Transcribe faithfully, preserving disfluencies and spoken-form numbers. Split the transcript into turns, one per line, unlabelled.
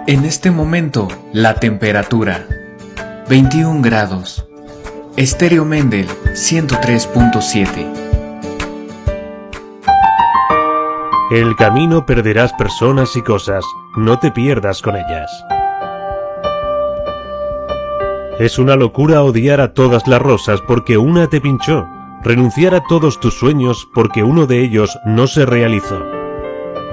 En este momento, la temperatura veintiún grados. Estéreo Mendel ciento tres punto siete.
El camino perderás personas y cosas, no te pierdas con ellas. Es una locura odiar a todas las rosas porque una te pinchó, renunciar a todos tus sueños porque uno de ellos no se realizó.